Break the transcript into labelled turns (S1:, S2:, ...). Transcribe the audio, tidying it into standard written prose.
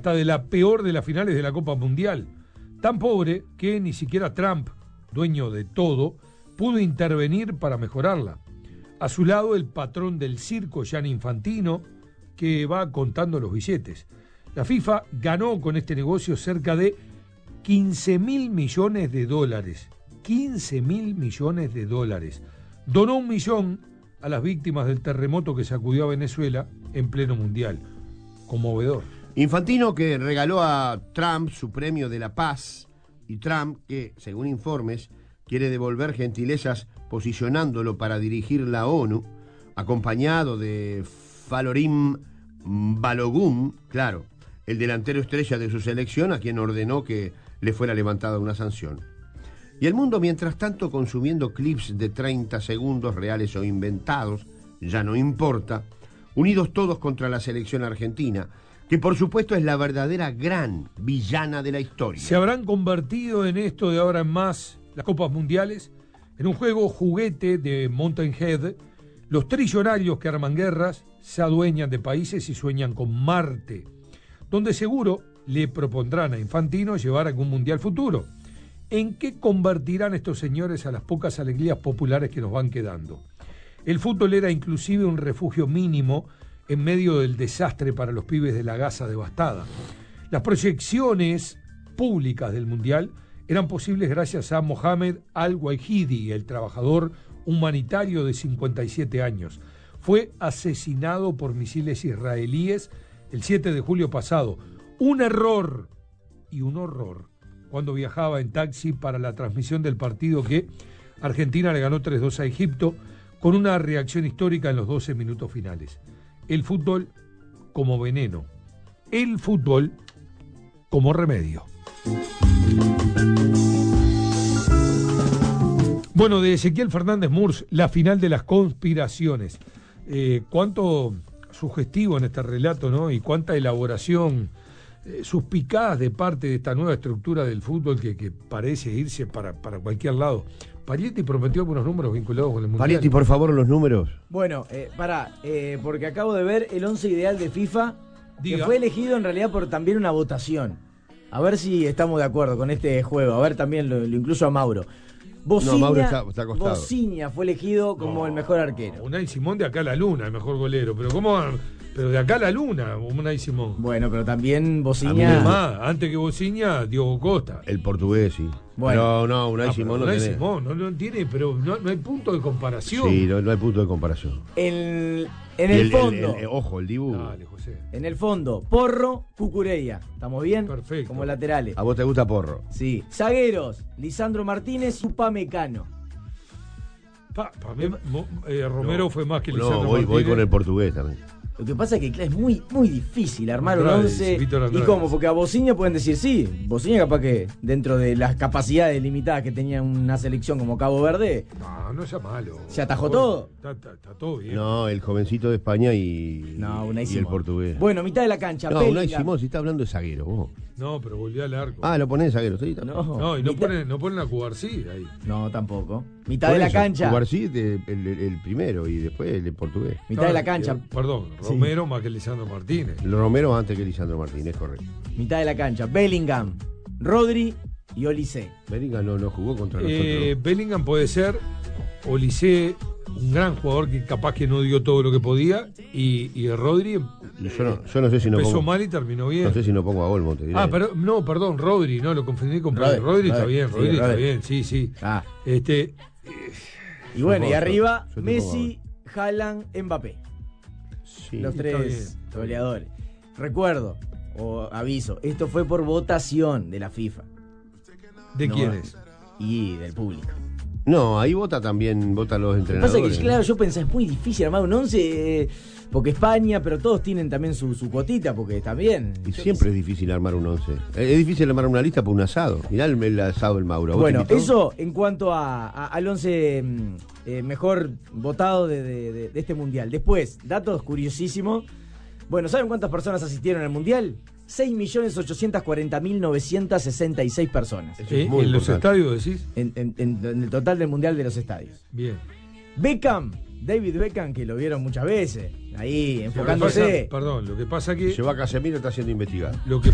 S1: hasta de la peor de las finales de la Copa Mundial. Tan pobre que ni siquiera Trump, dueño de todo, pudo intervenir para mejorarla. A su lado el patrón del circo, Gianni Infantino, que va contando los billetes. La FIFA ganó con este negocio cerca de 15.000 millones de dólares. 15.000 millones de dólares. Donó 1 millón a las víctimas del terremoto que sacudió a Venezuela en pleno mundial. Conmovedor.
S2: Infantino, que regaló a Trump su premio de la paz, y Trump, que, según informes, quiere devolver gentilezas posicionándolo para dirigir la ONU, acompañado de Falorim Balogun, claro, el delantero estrella de su selección, a quien ordenó que le fuera levantada una sanción. Y el mundo, mientras tanto, consumiendo clips de 30 segundos, reales o inventados, ya no importa, unidos todos contra la selección argentina, que por supuesto es la verdadera gran villana de la historia.
S1: ¿Se habrán convertido en esto de ahora en más las Copas Mundiales? En un juego juguete de Mountain Head, los trillonarios que arman guerras se adueñan de países y sueñan con Marte, donde seguro le propondrán a Infantino llevar algún mundial futuro. ¿En qué convertirán estos señores a las pocas alegrías populares que nos van quedando? El fútbol era inclusive un refugio mínimo en medio del desastre para los pibes de la Gaza devastada. Las proyecciones públicas del mundial eran posibles gracias a Mohamed Al-Wahidi, el trabajador humanitario de 57 años. Fue asesinado por misiles israelíes el 7 de julio pasado. Un error y un horror cuando viajaba en taxi para la transmisión del partido que Argentina le ganó 3-2 a Egipto con una reacción histórica en los 12 minutos finales. El fútbol como veneno, el fútbol como remedio. Bueno, de Ezequiel Fernández Murs, la final de las conspiraciones. Cuánto sugestivo en este relato, ¿no? Y cuánta elaboración suspicaz de parte de esta nueva estructura del fútbol que parece irse para cualquier lado. Parietti prometió algunos números vinculados con el Mundial.
S2: Parietti, por favor, los números.
S3: Bueno, porque acabo de ver el 11 ideal de FIFA,
S1: Diga.
S3: que fue elegido en realidad por también una votación. A ver si estamos de acuerdo con este juego. A ver, también lo incluyo a Mauro. Bociña,
S2: Mauro está acostado.
S3: Bociña fue elegido como el mejor arquero.
S1: Unai Simón de acá a la luna, el mejor golero. Pero ¿cómo? Pero de acá a la luna, Unai Simón.
S3: Bueno, pero también
S1: A
S3: Bociña.
S1: mí más, antes que Bociña, Diogo Costa.
S2: El portugués, sí.
S3: Bueno.
S2: Pero no, Unai Simón no
S1: Unai
S2: tiene.
S1: Simón no tiene, pero no hay punto de comparación.
S2: Sí, no hay punto de comparación.
S3: En
S2: Y
S3: el fondo.
S2: Ojo, el dibujo.
S1: Dale, José.
S3: En el fondo, Porro, Cucurella. ¿Estamos bien?
S1: Perfecto.
S3: Como laterales.
S2: ¿A vos te gusta Porro?
S3: Sí. Zagueros, Lisandro Martínez, Upamecano.
S1: Para mí, Romero fue más que Lisandro
S2: No, voy
S1: Martínez.
S2: con el portugués también.
S3: Lo que pasa es que es muy, muy difícil armar un
S1: Andrade,
S3: 11.
S1: Víctor
S3: ¿Y
S1: Andrade.
S3: cómo? Porque a Bociña pueden decir sí. Bociña capaz que dentro de las capacidades limitadas que tenía una selección como Cabo Verde,
S1: No sea malo.
S3: ¿Se atajó todo?
S1: Está todo bien.
S2: No, el jovencito de España y
S3: Unai
S2: el
S3: Simón.
S2: portugués.
S3: Bueno, mitad de la cancha.
S2: No, Unai
S3: Bellingham.
S2: Simón, si está hablando de zaguero, vos.
S1: No, pero volvió al arco.
S2: Ah, lo ponés de zaguero, sí. también.
S1: No, y no
S3: mitad-
S1: ponen a Cubarsí ahí.
S3: No, tampoco. Mitad
S2: Por
S3: de la
S2: eso,
S3: cancha.
S2: Cubarsí, el primero y después el portugués.
S3: Mitad de la cancha.
S1: Perdón,
S3: Sí.
S1: Romero más que Lisandro Martínez.
S2: Romero antes que Lisandro Martínez, correcto.
S3: Mitad de la cancha. Bellingham, Rodri y Olise.
S2: Bellingham no jugó contra nosotros.
S1: Bellingham puede ser, Olise, un gran jugador que capaz que no dio todo lo que podía, y Rodri
S2: Yo no sé si no
S1: empezó
S2: pongo,
S1: mal y terminó bien.
S2: no sé si no pongo a Olmo, te diré.
S1: Perdón, Rodri, no, lo confundí con
S3: Rodri,
S1: Rodri está
S3: Rodri,
S1: bien,
S3: sí,
S1: Rodri está
S3: Rodri.
S1: bien, sí.
S3: Ah.
S1: Y
S3: Y bueno, y
S2: Yo
S3: arriba,
S2: te pongo
S3: Messi, Haaland, Mbappé.
S2: Sí.
S3: Los
S1: está
S3: tres
S1: bien, está
S3: goleadores. Recuerdo, o aviso, esto fue por votación de la FIFA
S1: ¿De
S3: No,
S1: quién es?
S3: y del público.
S2: No, ahí votan los
S3: Lo que pasa
S2: entrenadores.
S3: es que, claro, yo pensé, es muy difícil armar un 11, porque España, pero todos tienen también su cuotita, porque también...
S2: Y siempre es difícil armar un 11. Es difícil armar una lista por un asado. Mirá el asado del Mauro. ¿Vos
S3: Bueno,
S2: te invitó?
S3: eso en cuanto al 11 mejor votado de este mundial. Después, datos curiosísimos. Bueno, ¿saben cuántas personas asistieron al mundial? 6.840.966 personas.
S2: Eso es muy
S1: ¿En los
S2: importante.
S1: estadios decís?
S3: En el total del mundial de los estadios.
S1: Bien.
S3: Beckham, David Beckham, que lo vieron muchas veces, ahí
S1: Lo que
S3: enfocándose.
S1: pasa que
S2: Llevó a Casemiro, está siendo investigado.
S1: Lo que